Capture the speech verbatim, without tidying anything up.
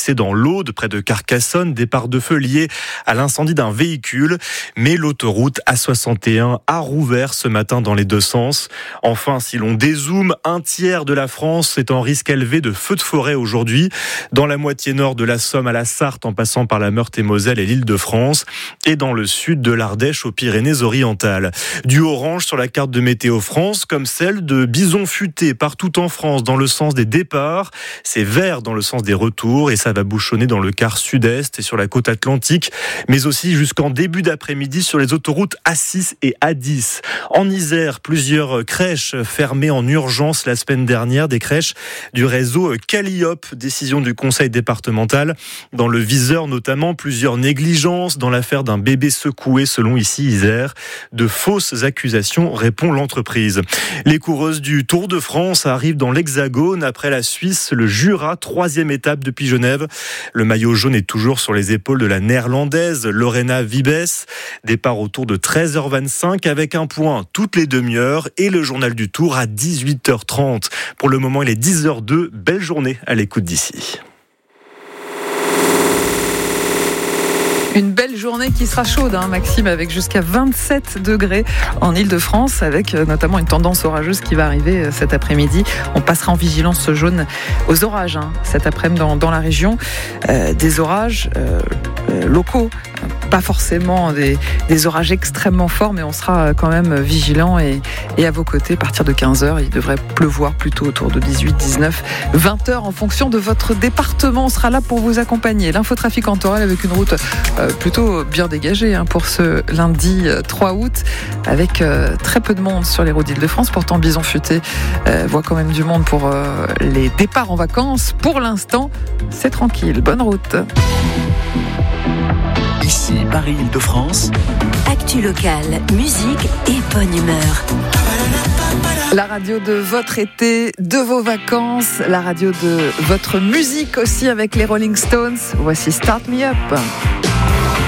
blessés dans l'Aude, près de Carcassonne, départ de feu lié à l'incendie d'un véhicule. Mais l'autoroute A soixante et un a rouvert ce matin dans les deux sens. Enfin, si l'on dézoome, un tiers de la France est en risque élevé de feux de forêt aujourd'hui. Dans la moitié nord de la Somme à la Sarthe, en passant par la Meurthe-et-Moselle et l'Île-de-France. Et dans le sud de l'Ardèche aux Pyrénées-Orientales. Du orange sur la carte de Météo France, comme celle de bison futé partout en France dans le sens des départs. C'est vert dans le sens des retours et ça va bouchonner dans le quart sud-est et sur la côte atlantique, mais aussi jusqu'en début d'après-midi sur les autoroutes A six et A dix. En Isère, plusieurs crèches fermées en urgence la semaine dernière, des crèches du réseau Calliope. Décision du conseil départemental. Dans le viseur notamment, plusieurs négligences dans l'affaire d'un bébé secoué selon ici Isère. De fausses accusations, répond l'entreprise. Les coureuses du Tour de France arrivent dans l'Hexagone après la Suisse, le Jura, troisième étape depuis Genève. Le maillot jaune est toujours sur les épaules de la néerlandaise Lorena Wiebes. Départ autour de treize heures vingt-cinq avec un point toutes les demi-heures et le journal du Tour à dix-huit heures trente. Pour le moment, il est dix heures deux. Belle journée à l'écoute d'ici. Une belle journée qui sera chaude, hein, Maxime, avec jusqu'à vingt-sept degrés en Île-de-France, avec notamment une tendance orageuse qui va arriver cet après-midi. On passera en vigilance jaune aux orages hein, cet après-midi dans, dans la région. Euh, des orages euh, euh, locaux, pas forcément des, des orages extrêmement forts, mais on sera quand même vigilant et, et à vos côtés. À partir de quinze heures, il devrait pleuvoir plutôt autour de dix-huit, dix-neuf, vingt heures en fonction de votre département. On sera là pour vous accompagner. L'infotrafic en Toral avec une route euh, plutôt bien dégagée hein, pour ce lundi trois août, avec euh, très peu de monde sur les routes d'Île-de-France. Pourtant, Bison Futé euh, voit quand même du monde pour euh, les départs en vacances. Pour l'instant, c'est tranquille. Bonne route. Ici, Paris-Île-de-France. Actu locale, musique et bonne humeur. La radio de votre été, de vos vacances, la radio de votre musique aussi avec les Rolling Stones. Voici Start Me Up.